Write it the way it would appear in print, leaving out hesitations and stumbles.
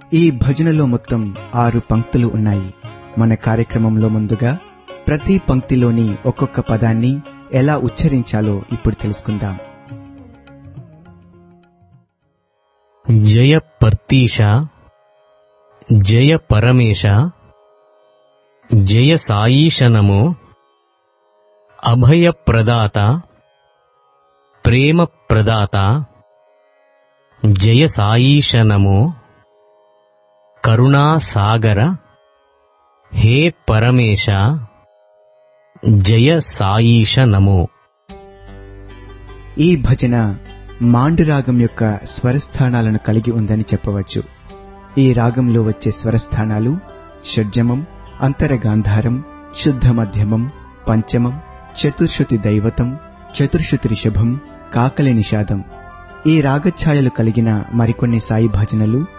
ఈ భజనలో మొత్తం 6 పంక్తులు ఉన్నాయి. మన కార్యక్రమంలో ముందుగా ప్రతి పంక్తిలోని ఒక్కొక్క పదాన్ని ఎలా ఉచ్చరించాలో ఇప్పుడు తెలుసుకుందాం. జయ పర్తీష, జయ పరమేశ, జయ సాయీశ నమో, అభయ ప్రదాత, ప్రేమ ప్రదాత, జయ సాయీశ నమో, కరుణా సాగర, హే పరమేశ, జయ సాయీశ నమో. ఈ భజన మాండు రాగం యొక్క స్వరస్థానాలను కలిగి ఉందని చెప్పవచ్చు. ఈ రాగంలో వచ్చే స్వరస్థానాలు షడ్జమం, అంతరగాంధారం, శుద్ధ మధ్యమం, పంచమం, చతుర్శ్రుతి దైవతం, చతుర్శ్రుతి రిషభం, కాకలి నిషాదం. ఈ రాగఛాయలు కలిగిన మరికొన్ని సాయి భజనలు